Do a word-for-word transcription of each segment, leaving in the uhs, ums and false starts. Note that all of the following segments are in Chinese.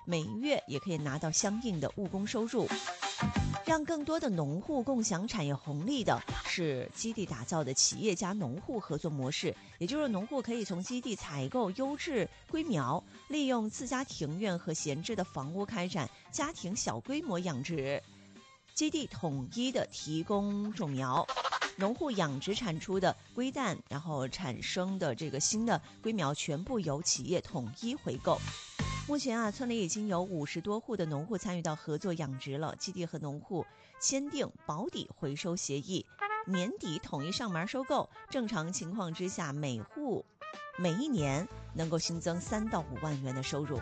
每月也可以拿到相应的务工收入。让更多的农户共享产业红利的是基地打造的企业加农户合作模式，也就是农户可以从基地采购优质归苗，利用自家庭院和闲置的房屋开展家庭小规模养殖。基地统一的提供种苗，农户养殖产出的龟蛋，然后产生的这个新的龟苗全部由企业统一回购。目前啊，村里已经有五十多户的农户参与到合作养殖了。基地和农户签订保底回收协议，年底统一上门收购。正常情况之下，每户每一年能够新增三到五万元的收入。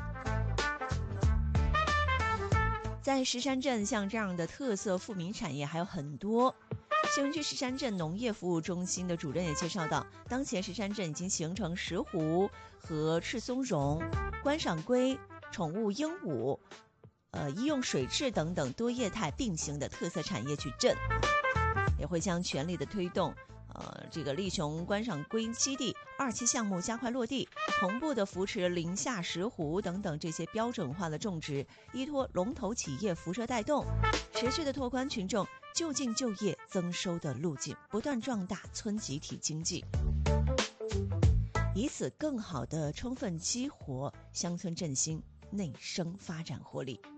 在石山镇，像这样的特色富民产业还有很多。西温区石山镇农业服务中心的主任也介绍到，当前石山镇已经形成石斛和赤松茸、观赏龟、宠物鹦鹉、呃医用水质等等多业态并行的特色产业矩阵，也会将全力的推动呃这个力雄观赏龟基地二期项目加快落地，同步的扶持林下石斛等等这些标准化的种植，依托龙头企业辐射带动，持续的拓宽群众就近就业增收的路径，不断壮大村集体经济，以此更好地充分激活乡村振兴、内生发展活力。